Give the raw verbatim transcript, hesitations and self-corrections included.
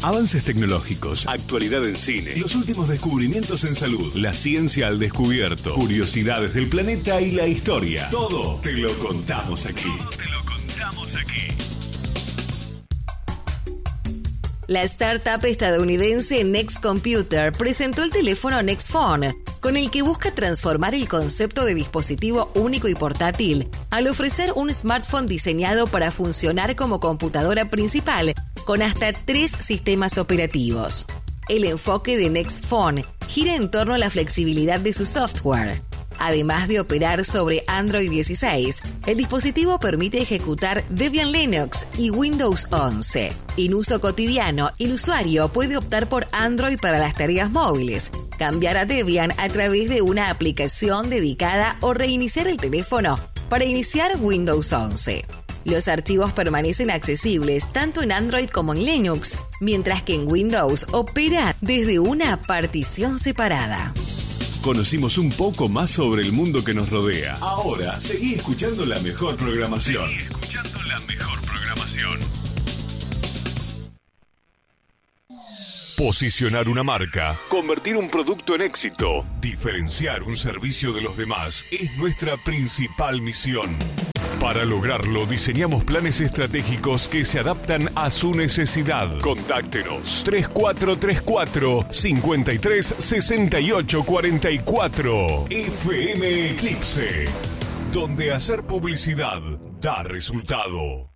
Avances tecnológicos, actualidad en cine, los últimos descubrimientos en salud, la ciencia al descubierto, curiosidades del planeta y la historia. Todo te lo contamos aquí. Todo te lo contamos aquí. La startup estadounidense Next Computer presentó el teléfono Next Phone, con el que busca transformar el concepto de dispositivo único y portátil al ofrecer un smartphone diseñado para funcionar como computadora principal con hasta tres sistemas operativos. El enfoque de Next Phone gira en torno a la flexibilidad de su software. Además de operar sobre Android dieciséis, el dispositivo permite ejecutar Debian Linux y Windows once. En uso cotidiano, el usuario puede optar por Android para las tareas móviles, cambiar a Debian a través de una aplicación dedicada o reiniciar el teléfono para iniciar Windows once. Los archivos permanecen accesibles tanto en Android como en Linux, mientras que en Windows opera desde una partición separada. Conocimos un poco más sobre el mundo que nos rodea. Ahora, seguí escuchando la mejor programación. Seguí escuchando la mejor programación. Posicionar una marca, convertir un producto en éxito, diferenciar un servicio de los demás es nuestra principal misión. Para lograrlo, diseñamos planes estratégicos que se adaptan a su necesidad. Contáctenos tres cuatro tres cuatro, cinco tres seis ocho cuatro cuatro. F M Eclipse, donde hacer publicidad da resultado.